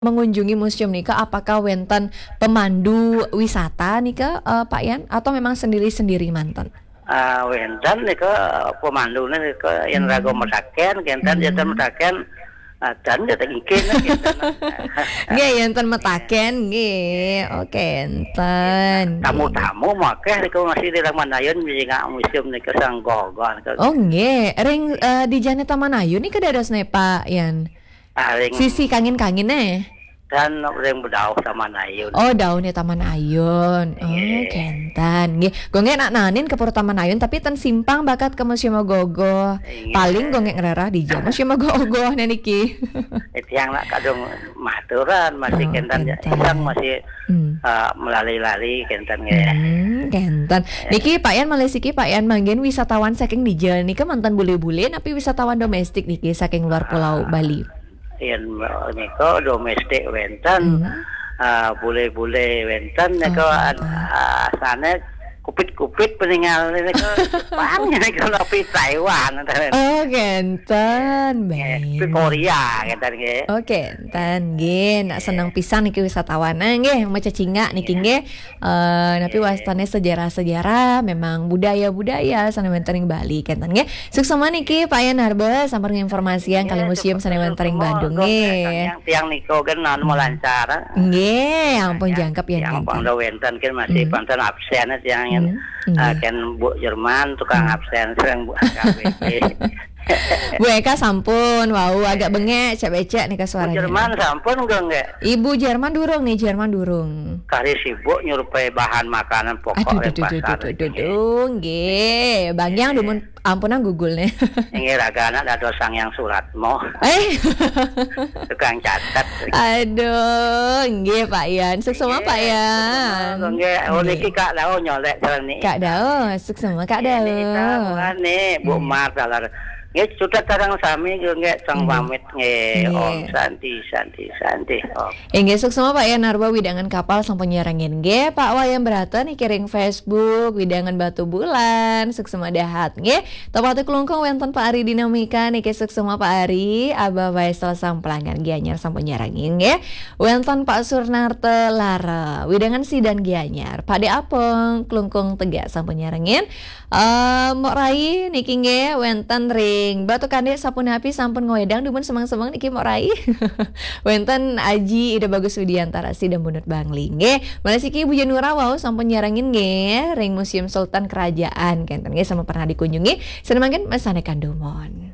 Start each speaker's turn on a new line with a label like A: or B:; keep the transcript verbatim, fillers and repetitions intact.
A: Mengunjungi museum nih Kak, apakah wenten pemandu wisata nih Kak, eee, Pak Yan atau memang sendiri-sendiri mantun?
B: Ah, wenten nika pemandune nika yen raga
A: Mmm,
B: medaken kenten enten
A: mhm.
B: medaken adan ya teng iki kinten.
A: Nggih enten
B: Nggih.
A: metaken nggih,
B: Nggih.
A: oke
B: Yen
A: enten, nggih nggih.
B: tamu-tamu makeh nika masih dirang Mandayeun njingak museum nika sanggogo nika.
A: Oh nggih, ring,
B: Nggih.
A: eee, di jane Taman Ayu nih kedarosne Pak Yan?
B: Paling
A: Sisi kangin-kangin eh?
B: dan ring bedaoh Taman Ayun.
A: Oh daunnya Taman Ayun, oh
B: Nggih.
A: kenten nggih, gonge nak nanin ke Pur Taman Ayun tapi ten simpang bakat ke Museum Ogoh-ogoh, paling
B: Nggih.
A: gonge ngrerah di jan Museum Ogoh-ogoh ne niki.
B: Eh, tiyang nak kadung maturan masih
A: Oh
B: kenten iseng
A: kenten,
B: masih,
A: mmm.
B: eee, melali-lali kenten nggih.
A: Mmm, kenten.
B: Eh.
A: Niki Pak Yan malih siki Pak Yan manggen wisatawan saking Dijen nike manten bule-bule napi wisatawan domestik niki saking luar Pulau
B: Ah,
A: Bali?
B: yen nika domestik wenten,
A: Mmm.
B: eee, bule-bule wenten
A: Oh
B: nika
A: kenten.
B: asane kupit-kupit paningal nika Jepang nika nepi Taiwan.
A: Oh kenten,
B: Nggih,
A: baik.
B: pi Korea kenten nggih.
A: Oh kenten, nggih nak seneng
B: Nggih.
A: pisan niki wisatawan nah nggih macacingak niki
B: Iya.
A: nggih, eee, napi
B: Nggih.
A: wastane sejarah-sejarah memang budaya-budaya sanemen tering Bali kenten nggih. Suksema niki Pak Yan Harba sampun nginformasian kali
B: Nggih,
A: museum sanemen tering Bandung nggih.
B: tiyang nika gen anu
A: Mmm.
B: lancar.
A: Nggih, ampun jangkep Yan
B: Tiyang
A: kenten.
B: pangda wenten kin masih
A: Mmm.
B: pancen absen tiyang yen,
A: Mmm,
B: eee,
A: nggih.
B: ken Bu Jerman tukang
A: Mmm.
B: absen sering Bu A K B P.
A: Bu Eka sampun, wau agak bengek cek becek nika
B: Bu
A: suaranya
B: Jerman
A: nih.
B: sampun nggak nggak?
A: Ibu Jerman durung nih, Jerman durung.
B: Kari sibuk nyurupai bahan makanan pokok
A: Aduh duh
B: di
A: duh duh duh
B: pasar
A: duh duh
B: nggih.
A: duh, nggih, Bang Yang
B: Nggih.
A: dumun ampunan gugul nih.
B: Nggih ragana dados Sangyang Suratmo.
A: Eh.
B: Tukang catet.
A: Aduh, nggih Pak Yan, suksema Pak
B: Nggih,
A: Yan.
B: suksema nggih, oh niki
A: Nggih.
B: Kak Dao nyolek jalan ni.
A: Kak Dao, suksema Kak
B: Nggih,
A: Dao.
B: nita buane Bu
A: Mmm.
B: Mar dalar. Nggih sudah tarang sami nggih ceng
A: Nggih.
B: pamit nggih, Om
A: Nggih.
B: Santi Santi Santi, Om.
A: Inggih suksema Pak Yan Harba widangan kapal sampun nyerengin nggih, Pak Wayan Brata nih kiring Facebook widangan batu bulan, suksema dahat nggih. Tepatnya kelungkung wenten Pak Ari Dinamika niki suksema Pak Ari, Abah Faisal sang pelanggan Gianyar sampun nyerengin nggih. Wenten Pak Surnarte Lara, widangan Sidan Gianyar, Pak De Apeng kelungkung tegak sampun nyerengin. Eee, Mok Rai niki nggih wenten ring Batu Kande sampun hapi sampun ngowedang dumun semang-semang niki Mok Rai. Wenten Aji Ida Bagus Widiantara si dan Bunut Bangli nggih. Malih siki Ibu Janura wau sampun nyerengin nggih ring Museum Sultan Kerajaan kenten nggih sama pernah dikunjungi. Sanemangken mesanekan dumon.